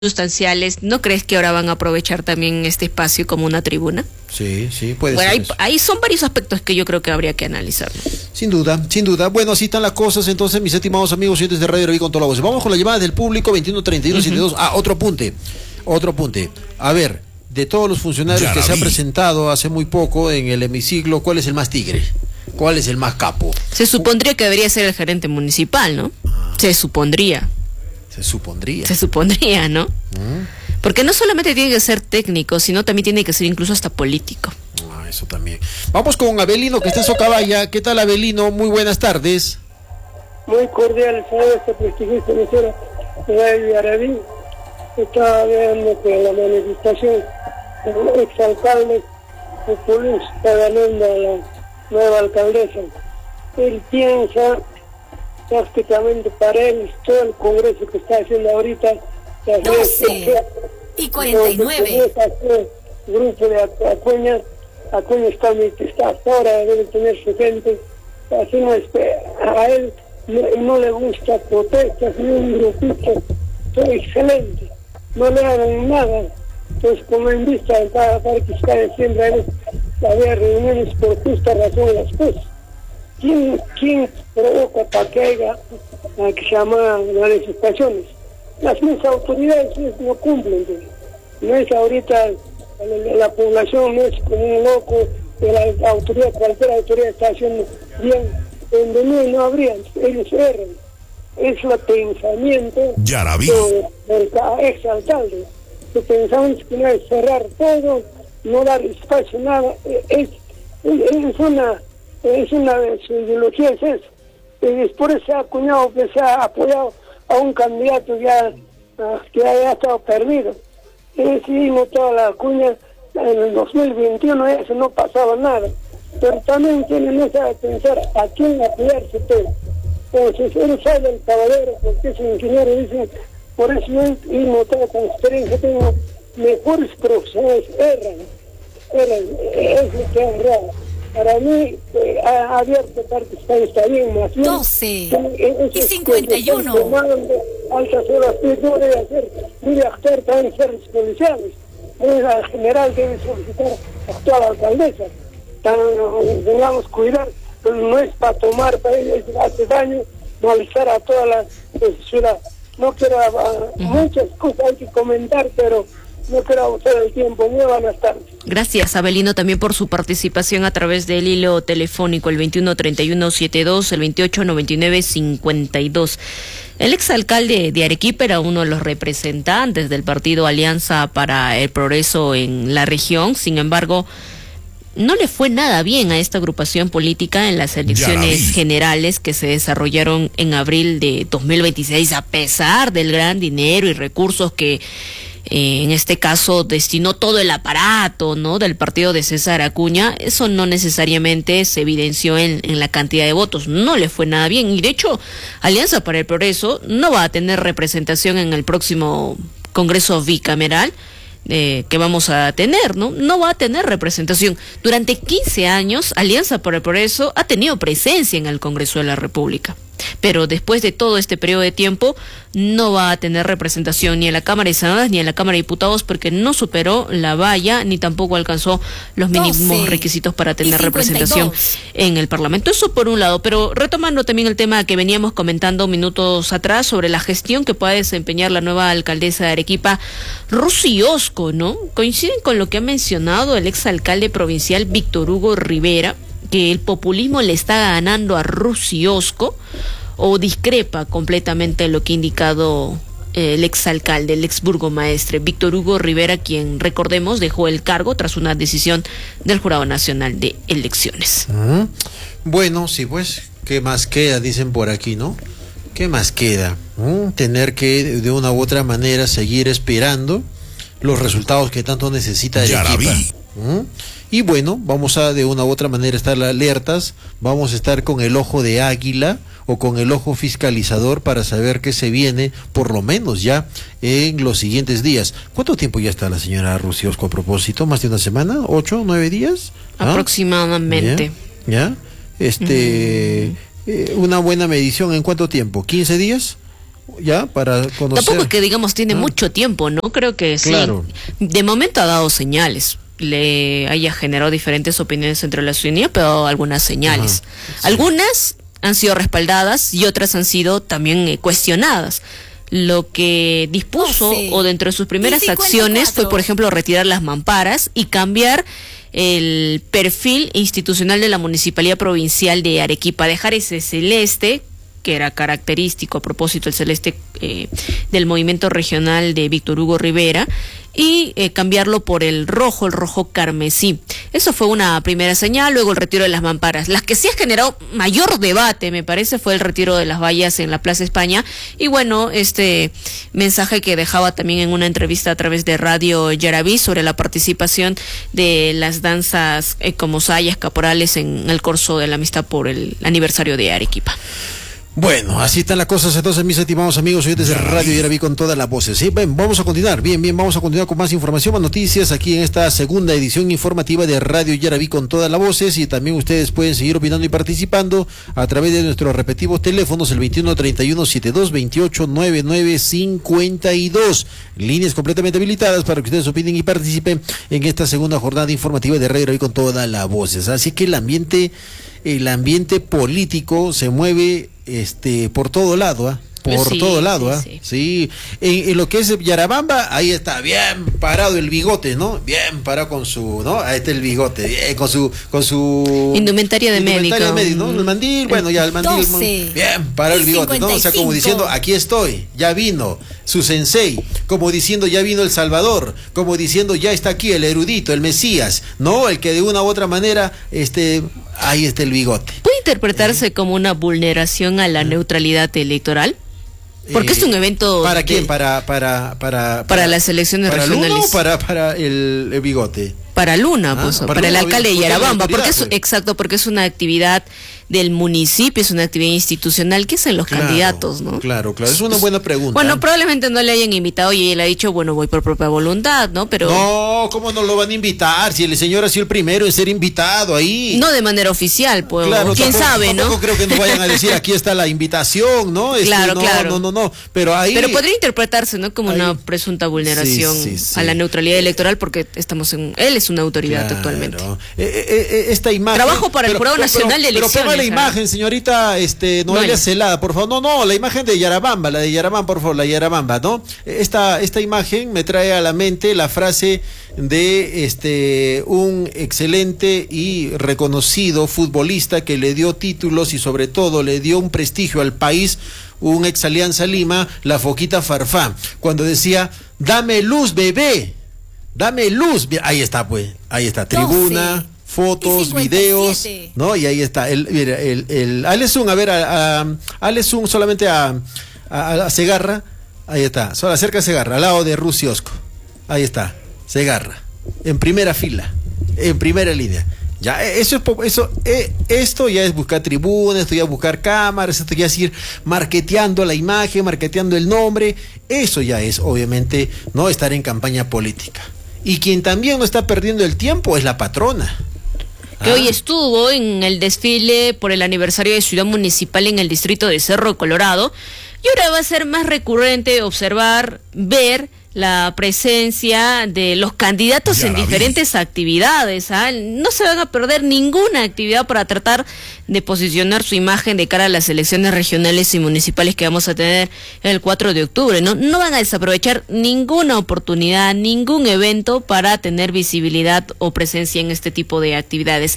sustanciales, ¿no crees que ahora van a aprovechar también este espacio como una tribuna? Sí, puede bueno, ser. Ahí son varios aspectos que yo creo que habría que analizar. Sin duda. Bueno, así están las cosas. Entonces, mis estimados amigos oyentes de Radio Araví con toda la voz. Vamos con la llamada del público 213172. Otro apunte. A ver, de todos los funcionarios que se han presentado hace muy poco en el hemiciclo, ¿cuál es el más tigre? ¿Cuál es el más capo? Se supondría que debería ser el gerente municipal, ¿no? Se supondría, ¿no? Porque no solamente tiene que ser técnico, sino también tiene que ser incluso hasta político. Eso también. Vamos con Abelino, que está en Socabaya. ¿Qué tal, Abelino? Muy buenas tardes. Muy cordial, saludos a esta prestigiosa emisora de Radio Araví. Estaba viendo que la manifestación del exalcalde populista ganando a la nueva alcaldesa. Él piensa prácticamente para él todo el congreso que está haciendo ahorita. 12:49. El grupo de Acuña está hasta ahora, debe tener su gente. Así no espera. A él no le gusta protestas ni un grupito. Todo excelente. No le hagan nada. Pues como en vista para que está siempre había reuniones por justa razón las cosas. ¿Quién provoca para que haya que se llama manifestaciones? Las mismas autoridades no cumplen. No es ahorita la población, no es como un loco de la autoridad, cualquier autoridad está haciendo bien, donde no habría, ellos erran. Es el pensamiento del exalcalde. El pensamiento que no es cerrar todo, no dar espacio a nada, su ideología es eso. Y por eso se ha acuñado, que se ha apoyado a un candidato que ya ha estado perdido. Decidimos toda la cuña en el 2021, eso no pasaba nada. Pero también tienen que pensar a quién apoyarse todo. Entonces, él sabe el caballero, porque es ingeniero, dicen, por eso yo notado con experiencia, tengo mejores profesionales, erran, es lo que han errado. Para mí, ha abierto Pakistán está bien, más bien. 12:51. Altas horas, no debe actuar también servicios policiales. El general debe solicitar actuar a la alcaldesa. Tengamos cuidar, pero no es para tomar, para ellos hace daño, molestar a toda la ciudad. No quiero, muchas cosas hay que comentar, pero no quiero abusar del tiempo. Muy buenas tardes. Gracias, Abelino, también por su participación a través del hilo telefónico, el 213172, el 289952. El exalcalde de Arequipa era uno de los representantes del partido Alianza para el Progreso en la región. Sin embargo, no le fue nada bien a esta agrupación política en las elecciones generales que se desarrollaron en abril de 2026, a pesar del gran dinero y recursos que en este caso destinó todo el aparato, ¿no?, del partido de César Acuña. Eso no necesariamente se evidenció en la cantidad de votos. No le fue nada bien, y de hecho Alianza para el Progreso no va a tener representación en el próximo Congreso bicameral que vamos a tener, no va a tener representación. Durante 15 años Alianza para el Progreso ha tenido presencia en el Congreso de la República, pero después de todo este periodo de tiempo no va a tener representación ni en la Cámara de Senadores ni en la Cámara de Diputados, porque no superó la valla ni tampoco alcanzó los mínimos requisitos para tener representación en el Parlamento. Eso por un lado, pero retomando también el tema que veníamos comentando minutos atrás sobre la gestión que pueda desempeñar la nueva alcaldesa de Arequipa, Rosy Osco, ¿no? Coinciden con lo que ha mencionado el exalcalde provincial Víctor Hugo Rivera, que el populismo le está ganando a Rosy Osco, o discrepa completamente de lo que ha indicado el exalcalde, el exburgomaestre Víctor Hugo Rivera, quien, recordemos, dejó el cargo tras una decisión del Jurado Nacional de Elecciones? Bueno, sí, pues, ¿qué más queda? Dicen por aquí, ¿no? ¿Qué más queda? Tener que, de una u otra manera, seguir esperando los resultados que tanto necesita Arequipa. Y bueno, vamos a de una u otra manera estar alertas, vamos a estar con el ojo de águila o con el ojo fiscalizador para saber qué se viene, por lo menos ya en los siguientes días. ¿Cuánto tiempo ya está la señora Rosy Osco a propósito? ¿Más de una semana? ¿8, 9 días? Aproximadamente. ¿Ya? Una buena medición, ¿en cuánto tiempo? ¿15 días? ya, para conocer. Tampoco es que digamos tiene mucho tiempo, ¿no? Creo que claro. Sí. De momento ha dado señales. Le haya generado diferentes opiniones entre la ciudadanía, pero algunas señales. Sí. Algunas han sido respaldadas y otras han sido también cuestionadas. Lo que dispuso o dentro de sus primeras acciones fue, por ejemplo, retirar las mamparas y cambiar el perfil institucional de la Municipalidad Provincial de Arequipa, dejar ese celeste que era característico a propósito del celeste del movimiento regional de Víctor Hugo Rivera, y cambiarlo por el rojo carmesí. Eso fue una primera señal. Luego el retiro de las mamparas. Las que sí ha generado mayor debate, me parece, fue el retiro de las vallas en la Plaza España. Y bueno, este mensaje que dejaba también en una entrevista a través de Radio Yarabí sobre la participación de las danzas como sayas, caporales en el corso de la amistad por el aniversario de Arequipa. Bueno, así están las cosas entonces, mis estimados amigos oyentes de Radio Yarabí con todas las voces. Sí, bien, vamos a continuar, bien, vamos a continuar con más información, más noticias aquí en esta segunda edición informativa de Radio Yarabí con todas las voces, y también ustedes pueden seguir opinando y participando a través de nuestros respectivos teléfonos, el 2131-7228-9952, líneas completamente habilitadas para que ustedes opinen y participen en esta segunda jornada informativa de Radio Yarabí con todas las voces. Así que el ambiente político se mueve por todo lado, todo lado, sí. En lo que es Yarabamba, ahí está bien parado el bigote, ¿no? Bien parado con su, ¿no? Ahí está el bigote, bien, con su indumentaria de médico, ¿no? El mandil, bueno, ya el mandil, bien parado el bigote, ¿no? O sea, como diciendo, aquí estoy, ya vino su sensei, como diciendo, ya vino el Salvador, como diciendo, ya está aquí el erudito, el Mesías, ¿no? El que de una u otra manera, ahí está el bigote. ¿Puede interpretarse como una vulneración a la neutralidad electoral? Porque es un evento... ¿Para quién? Para las elecciones regionales. ¿Para Luna o para el bigote? Para Luna, para el alcalde de Yarabamba, porque es una actividad del municipio, es una actividad institucional que hacen los candidatos, ¿no? Claro, es una buena pregunta. Bueno, probablemente no le hayan invitado y él ha dicho, bueno, voy por propia voluntad, ¿no? Pero no, ¿cómo no lo van a invitar? Si el señor ha sido el primero en ser invitado ahí. No de manera oficial, pues, claro, quién sabe, ¿no? Tampoco creo que nos vayan a decir, aquí está la invitación, ¿no? Claro. No, pero ahí... Pero podría interpretarse, ¿no? Como una presunta vulneración a la neutralidad electoral, porque él es una autoridad actualmente. Esta imagen... Trabajo para el Jurado Nacional de Elecciones. Pero ponga la imagen, señorita Noelia Celada, por favor. No, la imagen de Yarabamba, por favor, la Yarabamba, ¿no? Esta imagen me trae a la mente la frase de un excelente y reconocido futbolista que le dio títulos y sobre todo le dio un prestigio al país, un ex Alianza Lima, la Foquita Farfán, cuando decía, dame luz, bebé, dame luz. Ahí está, tribuna, fotos, videos, ¿no? Y ahí está, hazle zoom, hazle zoom solamente a Segarra, ahí está, solo acerca a Segarra, al lado de Rusiosco, ahí está, Segarra, en primera fila, en primera línea. Ya, esto ya es buscar tribunas, esto ya es buscar cámaras, esto ya es ir marketeando la imagen, marketeando el nombre. Eso ya es, obviamente, no estar en campaña política. Y quien también no está perdiendo el tiempo es la patrona. Que hoy estuvo en el desfile por el aniversario de Ciudad Municipal en el distrito de Cerro Colorado. Y ahora va a ser más recurrente ver la presencia de los candidatos en diferentes actividades. No se van a perder ninguna actividad para tratar de posicionar su imagen de cara a las elecciones regionales y municipales que vamos a tener el 4 de octubre. No van a desaprovechar ninguna oportunidad, ningún evento para tener visibilidad o presencia en este tipo de actividades.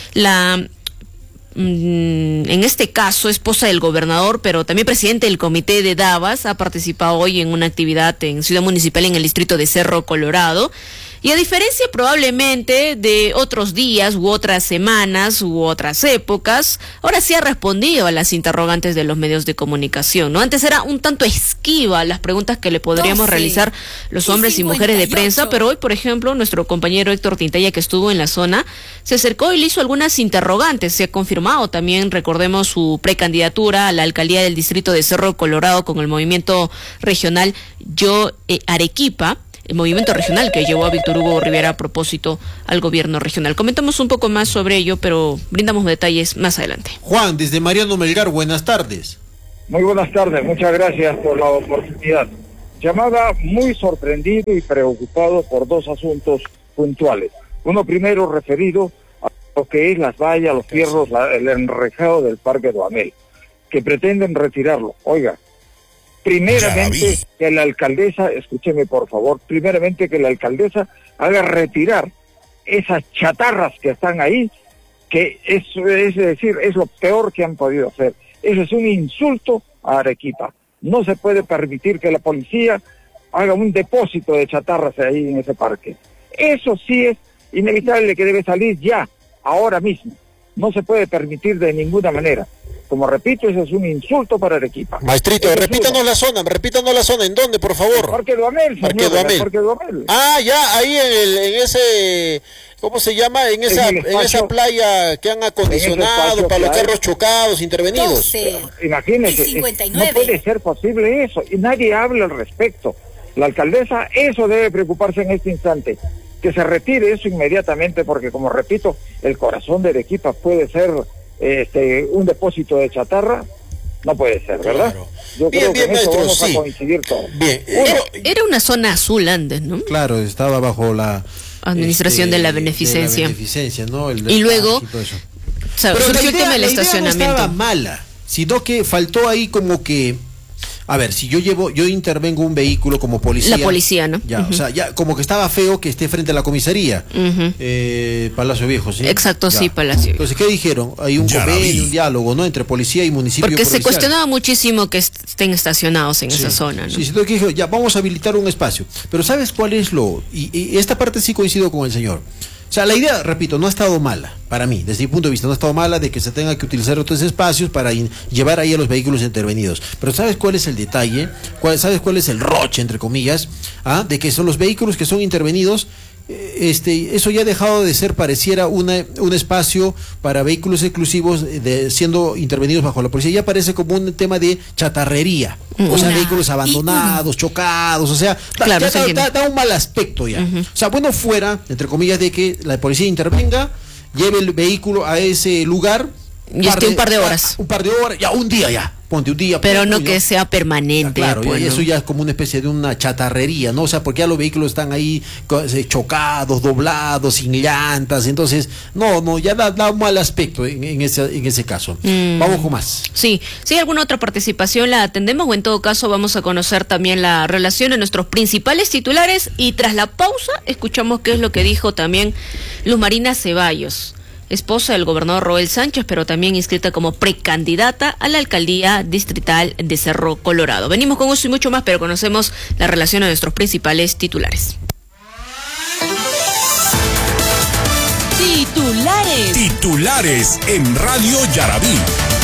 En este caso, esposa del gobernador, pero también presidente del comité de Davas, ha participado hoy en una actividad en Ciudad Municipal en el distrito de Cerro Colorado. Y a diferencia probablemente de otros días u otras semanas u otras épocas, ahora sí ha respondido a las interrogantes de los medios de comunicación, ¿no? Antes era un tanto esquiva las preguntas que le podríamos realizar los hombres y mujeres de prensa, pero hoy, por ejemplo, nuestro compañero Héctor Tintaya, que estuvo en la zona, se acercó y le hizo algunas interrogantes. Se ha confirmado también, recordemos, su precandidatura a la alcaldía del distrito de Cerro Colorado con el movimiento regional Arequipa, el movimiento regional que llevó a Víctor Hugo Rivera a propósito al gobierno regional. Comentamos un poco más sobre ello, pero brindamos detalles más adelante. Juan, desde Mariano Melgar, buenas tardes. Muy buenas tardes, muchas gracias por la oportunidad. Llamaba muy sorprendido y preocupado por dos asuntos puntuales. Uno primero referido a lo que es las vallas, los fierros, el enrejado del Parque Duhamel, que pretenden retirarlo. Oiga, primeramente que la alcaldesa, escúcheme por favor, primeramente que la alcaldesa haga retirar esas chatarras que están ahí, que es decir, es lo peor que han podido hacer. Eso es un insulto a Arequipa. No se puede permitir que la policía haga un depósito de chatarras ahí en ese parque. Eso sí es inevitable, que debe salir ya, ahora mismo. No se puede permitir de ninguna manera. Como repito, eso es un insulto para Arequipa. Maestrito, repítanos la zona. ¿En dónde, por favor? Parque Duhamel, Parque Duhamel. Parque Duhamel. Ah, ya, ahí en ese, ¿cómo se llama? En esa playa que han acondicionado para los carros chocados, intervenidos. 12, imagínese, 59. No puede ser posible eso, y nadie habla al respecto. La alcaldesa, eso debe preocuparse en este instante, que se retire eso inmediatamente, porque como repito, el corazón de Arequipa puede ser un depósito de chatarra. No puede ser, ¿verdad? Claro. Yo creo que en eso maestro, vamos a coincidir todos. Bien. Era una zona azul antes, ¿no? Claro, estaba bajo la administración de la beneficencia. ¿no? Y luego y todo eso. Pero surgió el tema del la idea estacionamiento. no estaba mala, sino que faltó ahí como que, a ver, si yo intervengo un vehículo como policía. La policía, ¿no? Ya, o sea, ya como que estaba feo que esté frente a la comisaría. Palacio Viejo, ¿sí? Exacto, ya. sí, Palacio Viejo. Entonces, ¿qué dijeron? Hay un convenio, un diálogo, ¿no? Entre policía y municipio Porque provincial. se cuestionaba muchísimo que estén estacionados en esa zona, ¿no? Sí, entonces dijeron, ya, vamos a habilitar un espacio. Pero ¿sabes cuál es y esta parte sí coincido con el señor. O sea, la idea, repito, no ha estado mala, para mí, desde mi punto de vista, no ha estado mala de que se tenga que utilizar otros espacios para llevar ahí a los vehículos intervenidos. Pero ¿sabes cuál es el detalle? ¿Sabes cuál es el roche, entre comillas? De que son los vehículos que son intervenidos. Eso ya ha dejado de ser, pareciera un espacio para vehículos exclusivos siendo intervenidos bajo la policía. Ya parece como un tema de chatarrería, o sea, vehículos abandonados, chocados, o sea, claro, da un mal aspecto ya. O sea, bueno fuera, entre comillas, de que la policía intervenga, lleve el vehículo a ese lugar y esté un par de horas. Un par de horas, ya un día ya. Ponte un día. Pero no que sea permanente. Claro, pues, eso ya es como una especie de una chatarrería, ¿no? O sea, porque ya los vehículos están ahí chocados, doblados, sin llantas, entonces, ya da un mal aspecto en ese caso. Vamos con más. Sí, si hay alguna otra participación la atendemos, o en todo caso vamos a conocer también la relación de nuestros principales titulares, y tras la pausa escuchamos qué es lo que dijo también Luz Marina Ceballos, esposa del gobernador Roel Sánchez, pero también inscrita como precandidata a la alcaldía distrital de Cerro Colorado. Venimos con eso y mucho más, pero conocemos la relación de nuestros principales titulares. Titulares en Radio Yarabí.